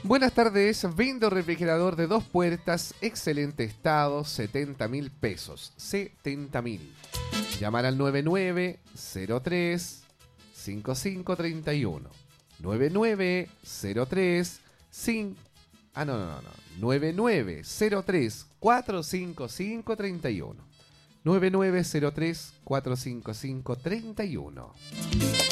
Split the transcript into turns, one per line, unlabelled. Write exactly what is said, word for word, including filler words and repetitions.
Buenas tardes, vendo refrigerador de dos puertas, excelente estado, setenta mil pesos. setenta mil. Llamar al nueve nueve cero tres cinco cinco tres uno. nueve nueve cero tres cinco. Ah, no, no, no, no. nueve nueve cero tres cuatro cinco cinco tres uno. nueve nueve cero tres cuatro cinco cinco tres uno.